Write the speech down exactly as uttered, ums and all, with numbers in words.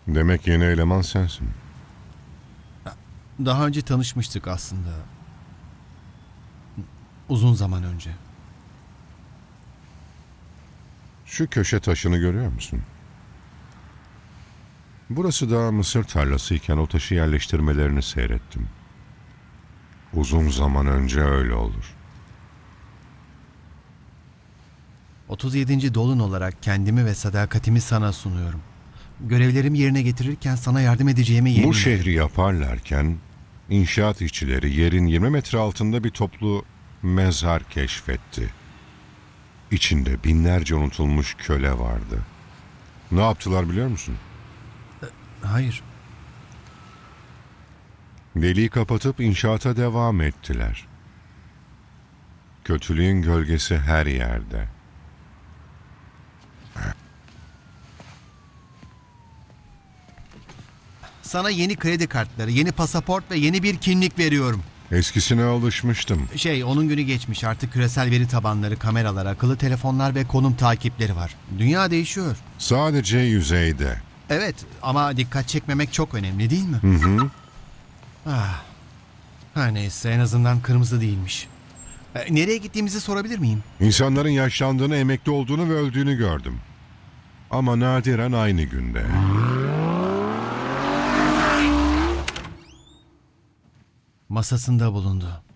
Demek yeni eleman sensin. Daha önce tanışmıştık aslında. Uzun zaman önce. Şu köşe taşını görüyor musun? Burası da mısır tarlasıyken o taşı yerleştirmelerini seyrettim. Uzun zaman önce öyle olur. otuz yedinci dolun olarak kendimi ve sadakatimi sana sunuyorum. Görevlerimi yerine getirirken sana yardım edeceğime yemin Bu ederim. şehri yaparlarken inşaat işçileri yerin yirmi metre altında bir toplu mezar keşfetti. İçinde binlerce unutulmuş köle vardı. Ne yaptılar biliyor musun? Hayır. Deliği kapatıp inşaata devam ettiler. Kötülüğün gölgesi her yerde. Sana yeni kredi kartları, yeni pasaport ve yeni bir kimlik veriyorum. Eskisine alışmıştım. Şey, onun günü geçmiş. Artık küresel veri tabanları, kameralar, akıllı telefonlar ve konum takipleri var. Dünya değişiyor. Sadece yüzeyde. Evet, ama dikkat çekmemek çok önemli değil mi? Hı hı. Ah. Her neyse, en azından kırmızı değilmiş. E, nereye gittiğimizi sorabilir miyim? İnsanların yaşlandığını, emekli olduğunu ve öldüğünü gördüm. Ama nadiren aynı günde. Masasında bulundu.